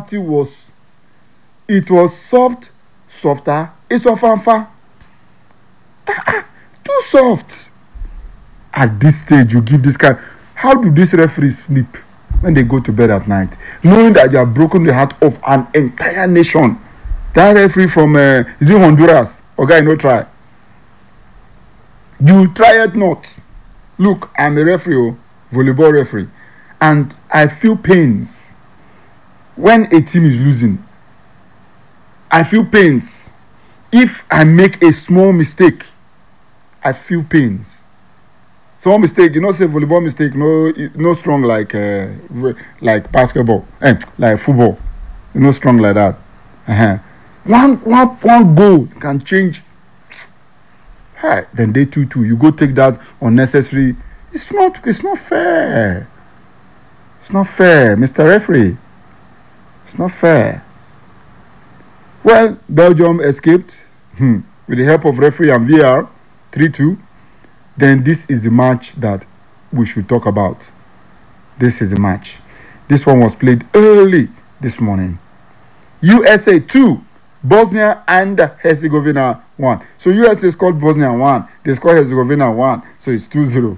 was softer. It's ofanfa. Too soft. At this stage, you give this kind. How do these referees sleep when they go to bed at night, knowing that you have broken the heart of an entire nation? That referee from is it Honduras? Okay, no try. You try it not. Look, I'm a referee, volleyball referee, and I feel pains when a team is losing. I feel pains if I make a small mistake. I feel pains. Small mistake, say volleyball mistake, no strong like basketball, like football, strong like that. One goal can change. Hey, then day 2-2, you go take that unnecessary. It's not fair. It's not fair, Mr. Referee. It's not fair. Well, Belgium escaped with the help of referee and VAR, 3-2. Then this is the match that we should talk about. This is the match. This one was played early this morning. USA 2, Bosnia and Herzegovina 1. So USA scored Bosnia 1. They scored Herzegovina 1. So it's 2-0.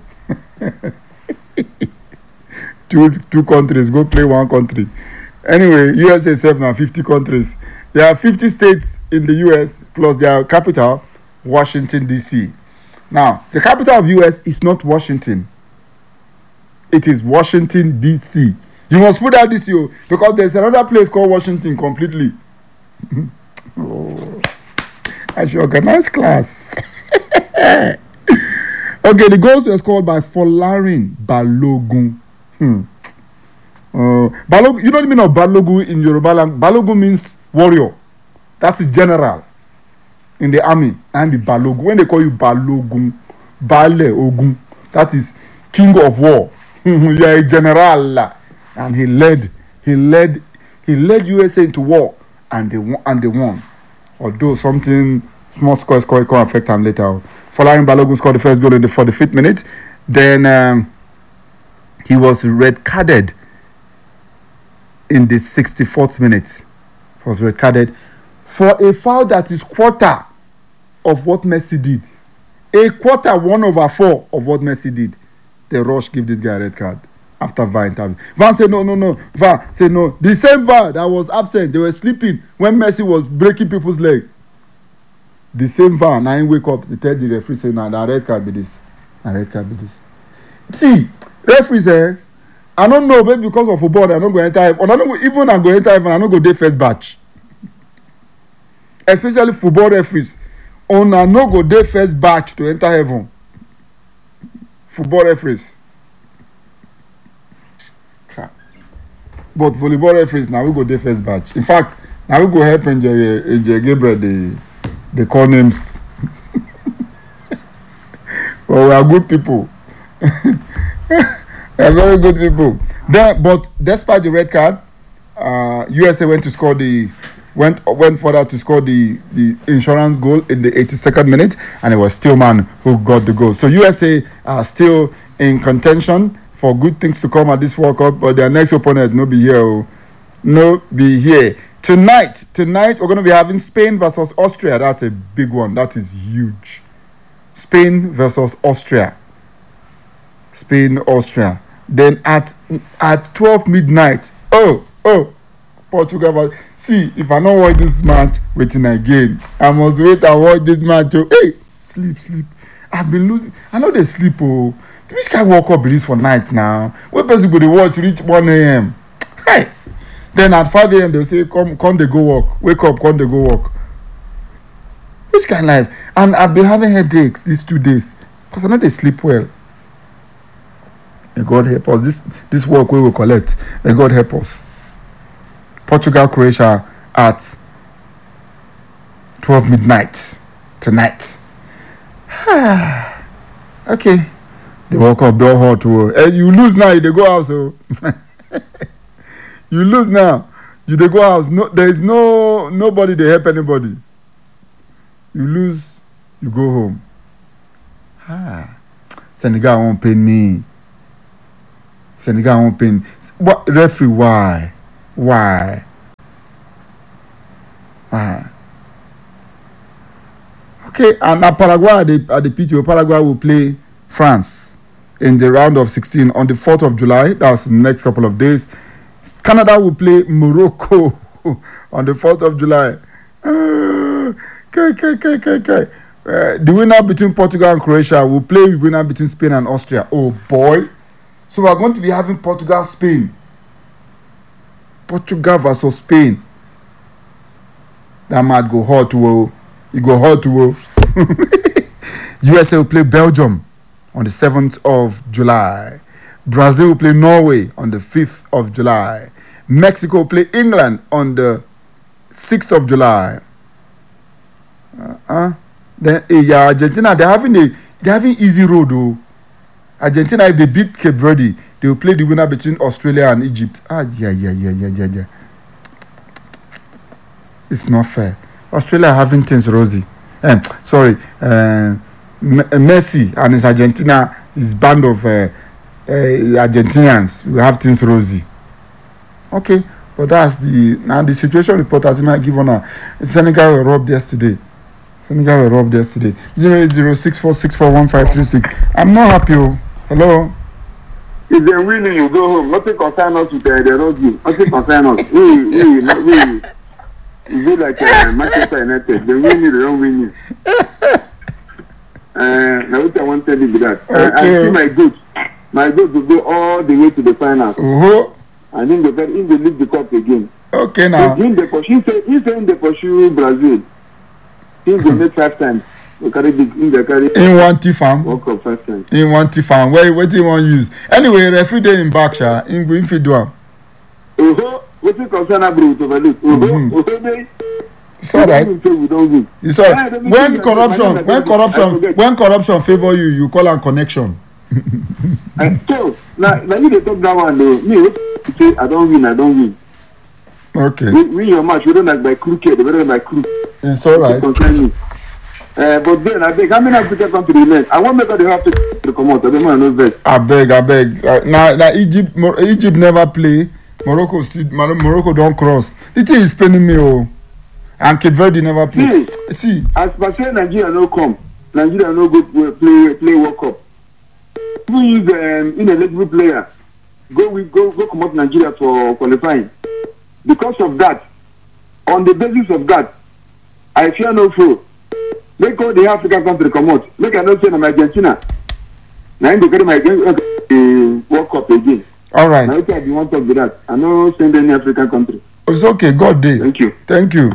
two countries go play one country. Anyway, USA 7 and 50 countries. There are 50 states in the US plus their capital, Washington, D.C. Now, the capital of US is not Washington. It is Washington, D.C. You must put that D.C. because there's another place called Washington completely. Oh, I should organize class. Okay, the goals were scored by Folarin Balogun. Balogun, you know the meaning of Balogun in Yoruba language? Balogun means warrior. That is general in the army. And the Balogun. When they call you Balogun, Bale Ogun, that is king of war. You are a general. And he led USA into war, and they won. Although something small score can affect them later. Folarin Balogun scored the first goal in the 45th minute. Then he was red carded in the 64th minute. He was red carded for a foul that is quarter of what Messi did. A quarter, 1/4 of what Messi did. The Rush give this guy a red card after VAR interview. VAR said no. VAR said no. The same VAR that was absent, they were sleeping when Messi was breaking people's leg. The same VAR, now he wake up, they tell the referee, say, nah, that red card be this. See, referees, I don't know, maybe because of football, I don't go enter heaven. I go enter heaven, I don't go day first batch. Especially football referees. I no go day first batch to enter heaven. Football referees. But volleyball referees, now we go day first batch. In fact, now we go help NJ Gabriel, they call names. Well, we are good people. We are very good people. But despite the red card, USA went further to score the insurance goal in the 82nd minute, and it was Stillman who got the goal. So USA are still in contention for good things to come at this World Cup, but their next opponent no be here. Tonight we're going to be having Spain versus Austria. That's a big one. That is huge. Spain versus Austria. Spain-Austria. Then at 12 midnight, Portugal. See, if I don't watch this match, waiting again. I must wait and watch this match. Hey, sleep. I've been losing. I know they sleep. Which kind of World Cup be this for night now? What person go to watch reach 1 a.m.? Hey. Then at 5 a.m. they'll say, come they go work. Wake up, come they go work. Which kind of life? And I've been having headaches these 2 days because I know they sleep well. May God help us. This work we will collect. May God help us. Portugal, Croatia at 12 midnight tonight. Okay. The World Cup don't hurt. You lose now, you go out. So you lose now, you go out. No, there is nobody they help anybody. You lose, you go home. Senegal won't pay me. What referee? Why? Okay, and Paraguay at the PTO, Paraguay will play France in the round of 16 on the 4th of July. That's the next couple of days. Canada will play Morocco on the 4th of July. The winner between Portugal and Croatia will play the winner between Spain and Austria. Oh boy. So we're going to be having Portugal, Spain. Portugal versus Spain. That might go hot to it go hot to USA will play Belgium on the 7th of July. Brazil will play Norway on the 5th of July. Mexico will play England on the 6th of July. Then Argentina, they're having easy road though. Argentina, if they beat Cape Verde, they will play the winner between Australia and Egypt. Yeah. It's not fair. Australia having things rosy. Messi and his Argentina, his band of Argentinians will have things rosy. Okay, but that's the situation reporters might give on Senegal were robbed yesterday. 08064641536. I'm not happy. Hello. If they're winning, you go home. Nothing concern us with the rugby. Nothing concern us. We be like Manchester United. They win you, they don't win you. Now what I want to tell you that. Okay. I see my goat will go all the way to the finals. And then they leave the cup again. Okay now. He saying they pursue Brazil. He will make 5 times. In one T-farm. World Cup 5 times. In one T-farm. What do you want to use? Anyway, referee day in Berkshire. If you do them. What you concern about overlook? It's all right. It's all right. When corruption favor you, you call on connection. So now you dey talk that one though. Me say I don't win. Okay. Win your match. We don't like by crooked. We don't like by crook. It's all right. But then I beg, how many African countries remain? I want make they have to come out. I don't want no best. I beg. Now Egypt never play. Morocco don't cross. The thing is paining me, and Cape Verde never play. See, as per say Nigeria no come, Nigeria no go play World Cup. Who use ineligible player go come out Nigeria for qualifying. Because of that, on the basis of that, I fear no foe. Make all the African country come out. Make I not say I'm Argentina. Now I'm going to World Cup again. All right. Now, if you want to talk with that, I don't send any African country. It's okay. God day. Thank you.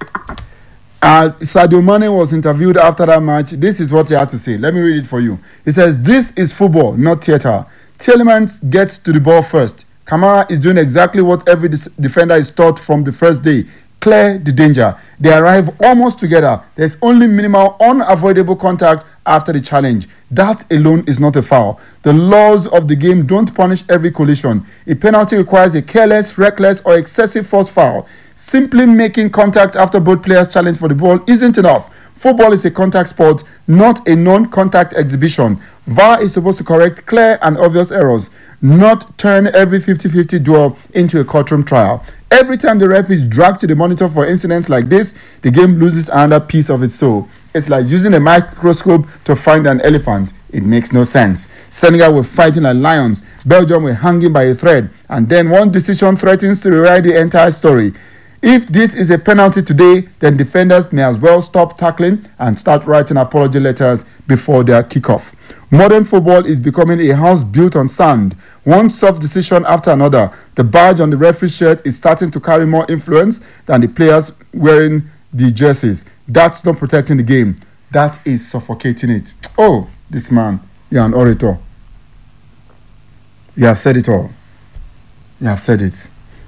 Sadio Mane was interviewed after that match. This is what he had to say. Let me read it for you. He says, "This is football, not theater. Tielemans gets to the ball first. Kamara is doing exactly what every defender is taught from the first day. Clear the danger. They arrive almost together. There's only minimal, unavoidable contact after the challenge. That alone is not a foul. The laws of the game don't punish every collision. A penalty requires a careless, reckless, or excessive force foul. Simply making contact after both players challenge for the ball isn't enough. Football is a contact sport, not a non-contact exhibition. VAR is supposed to correct clear and obvious errors, not turn every 50-50 duel into a courtroom trial. Every time the ref is dragged to the monitor for incidents like this, the game loses another piece of its soul. It's like using a microscope to find an elephant. It makes no sense. Senegal were fighting like lions. Belgium were hanging by a thread. And then one decision threatens to rewrite the entire story. If this is a penalty today, then defenders may as well stop tackling and start writing apology letters before their kickoff. Modern football is becoming a house built on sand. One soft decision after another. The badge on the referee's shirt is starting to carry more influence than the players wearing the jerseys. That's not protecting the game. That is suffocating it. Oh, this man, you're an orator. You have said it all. You have said it.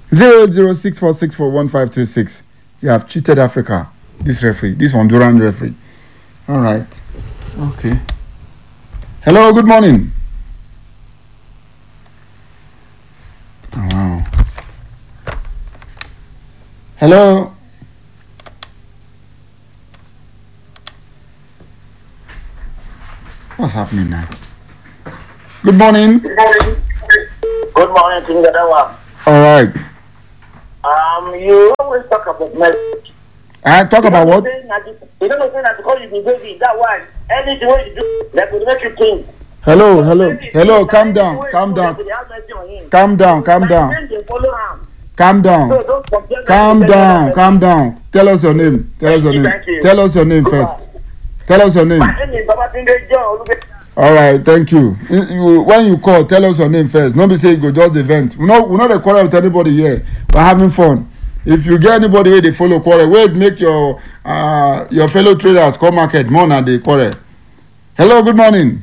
08064641536. You have cheated Africa. This referee, this Honduran referee. All right. Okay. Hello, good morning. Oh, wow. Hello. What's happening now? Good morning. Good morning, Tingadewa. All right. You always talk about Messi. Talk about what? You don't know that because you be baby, that one. Anything what you do, that will make you think. Hello. Calm down. Calm down. Tell us your name. Tell us your name first. Tell us your name. All right, thank you. When you call, tell us your name first. Don't be saying go just the event. We're not a quarrel with anybody here. We're having fun. If you get anybody where they follow quarrel, wait, make your fellow traders come market more than they quarrel. Hello, good morning.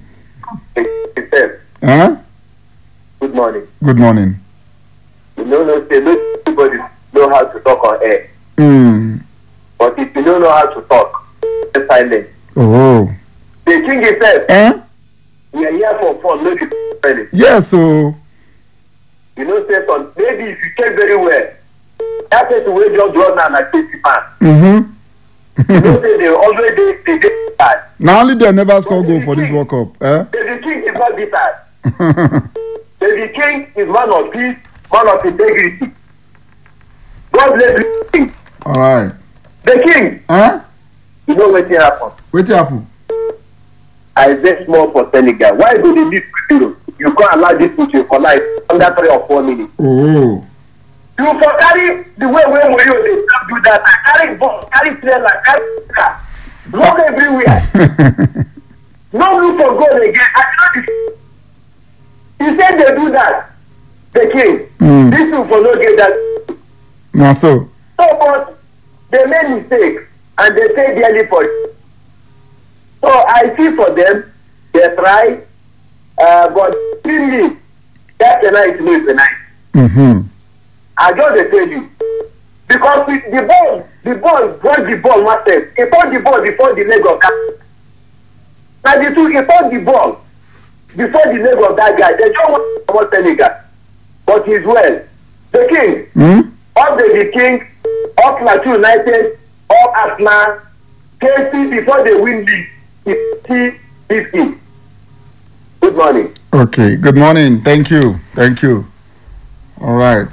Huh? Good morning. Good morning. Everybody know how to talk on air. But if you don't know how to talk, stay silent. Oh. The king himself. We are here for fun, no different. Yes, so. You know, say some, maybe if you check very well, that person will just draw now like 50 pounds. You know, they always they get bad. Now only they never score goal for this World Cup. The king is not bitter. The king is man of peace, man of integrity. God bless the king. All right. The king. You know what happened? What happened? I say small for Senegal. Why do they leave Europe? You can't allow this to for life under 3 or 4 minutes. Oh. You for carry the way Mourinho they stop do that. Carry ball, carry trailer, carry car. Block everywhere. No look for goal again. I know he said they do that. The king. This two for no get that. No, so. So, but they made mistake and they pay dearly for it. So I feel for them. They try, but really, that night is not the night. I just tell you because the ball brought the ball matters. He fought the ball before the leg of that. Now the two, he fought the ball before the leg of that guy. They don't want to about Senegal, but he's well. The king, up the king, up Plateau United, up Arsenal, KC before they win league. It's 50. Good morning. Okay. Good morning. Thank you. All right.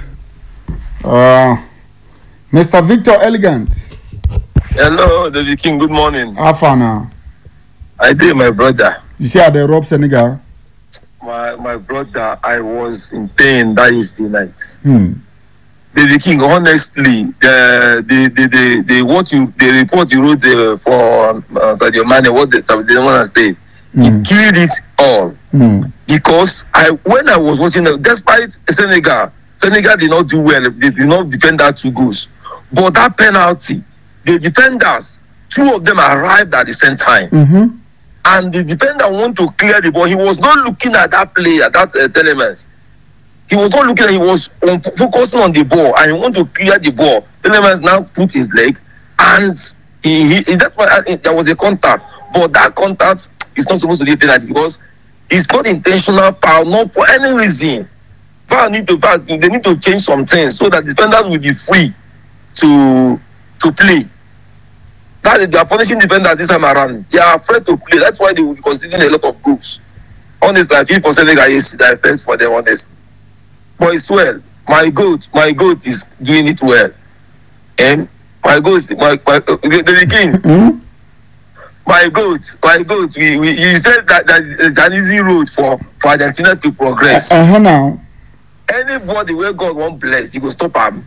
Mr. Victor Elegant. Hello, David King. Good morning. How far now? I did, my brother. You see how they rob Senegal? My brother, I was in pain that is the night. David King, honestly, the report you wrote for Sadio Mane, what the one said, it killed it all. Because when I was watching, despite Senegal did not do well. They did not defend that 2 goals. But that penalty, the defenders, 2 of them arrived at the same time. And the defender wanted to clear the ball. He was not looking at that player, that Telemans. He was not looking at, he was focusing on the ball and he wanted to clear the ball. Telemans now put his leg and that's why there was a contact. But that contact is not supposed to be a penalty because it's not intentional foul, not for any reason. They need to change some things so that defenders will be free to play. They are punishing defenders this time around. They are afraid to play. That's why they will be conceding a lot of goals. Honestly, I feel for Senegal is the offense for them, honestly. But it's well. My goat is doing it well. And my goat, the king. My goat. You said that it's an easy road for Argentina to progress. Now. Anybody where God won't bless, you go stop him.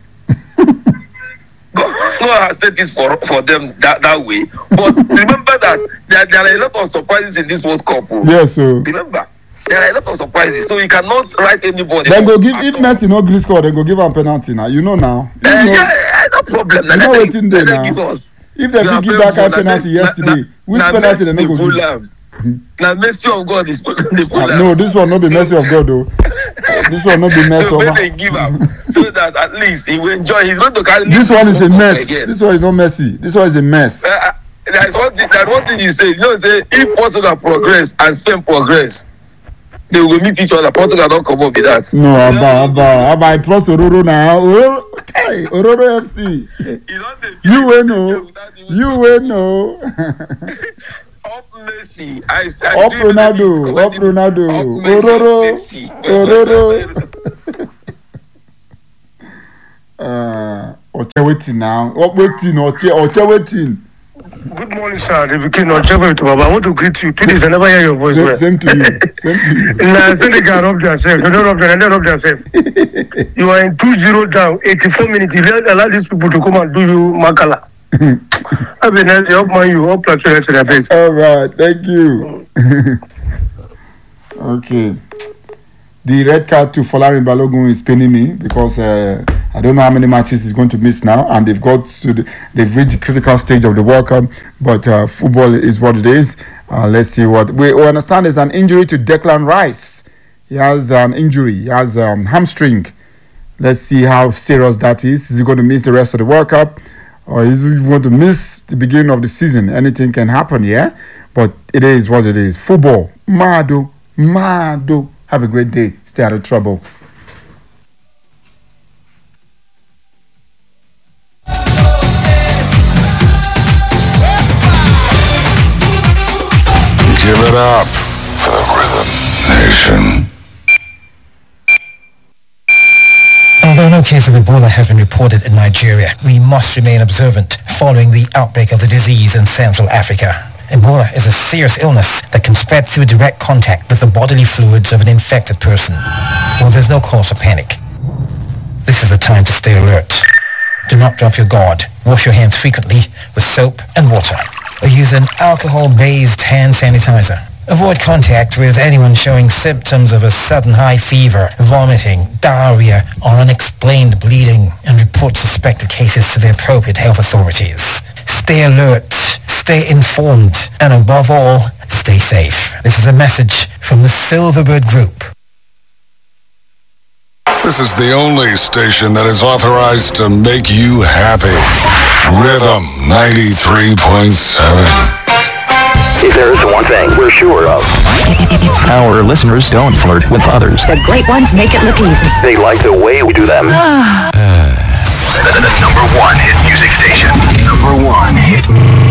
God has said this for them that way. But remember that there are a lot of surprises in this World Cup. Yes, sir. Remember, there are a lot of surprises. So you cannot write anybody. They go give if Messi no green score, they go give him penalty now. You know now. No problem. You know waiting there now. If they give that kind penalty yesterday, which penalty they no go give? Now mercy of God is the no, this one not be mercy of God though. This one not be mercy so of God. So they give up so that at least he will enjoy. He's going to carry. This one is a mess. Again. This one is not messy. This one is a mess. There's one thing you say. You know, say if Portugal progress and Spain progress, they will meet each other. Portugal don't come up with that. No, Abba, I trust Ororo now. Okay, Ororo FC. You will know. You will know. Up Messi. Up Ronaldo. Up Ronaldo. Ororo. Oche waiting now. What waiting? Oche waiting. Good morning, sir. The King Ochewe to Baba. I want to greet you. 2 days I never hear your voice. Same to you. Same to you. Nah, say they can rub themselves. They don't rub them. They rub themselves. You are in 2-0 down. 84 minutes. You allow these people to come and do you makala. Have a nice day. Up man, you up to their base. All right. Thank you. Okay. The red card to Folarin Balogun is paining me because I don't know how many matches he's going to miss now, and they've reached the critical stage of the World Cup. But football is what it is. Let's see what we understand. There's an injury to Declan Rice. He has an injury. He has hamstring. Let's see how serious that is. Is he going to miss the rest of the World Cup, or is he going to miss the beginning of the season? Anything can happen, yeah. But it is what it is. Football, mado. Have a great day. Stay out of trouble. Give it up for the Rhythm Nation. Although no case of Ebola has been reported in Nigeria, we must remain observant following the outbreak of the disease in Central Africa. Ebola is a serious illness that can spread through direct contact with the bodily fluids of an infected person. Well, there's no cause for panic. This is the time to stay alert. Do not drop your guard. Wash your hands frequently with soap and water, or use an alcohol-based hand sanitizer. Avoid contact with anyone showing symptoms of a sudden high fever, vomiting, diarrhea, or unexplained bleeding, and report suspected cases to the appropriate health authorities. Stay alert, stay informed, and above all, stay safe. This is a message from the Silverbird Group. This is the only station that is authorized to make you happy. Rhythm 93.7. If there is one thing we're sure of, our listeners don't flirt with others. The great ones make it look easy. they like the way we do them. The number one hit music station. Number one hit